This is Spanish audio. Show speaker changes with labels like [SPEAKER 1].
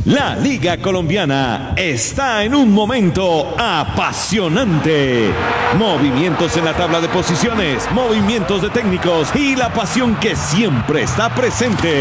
[SPEAKER 1] La Liga Colombiana está en un momento apasionante. Movimientos en la tabla de posiciones, movimientos de técnicos y la pasión que siempre está presente.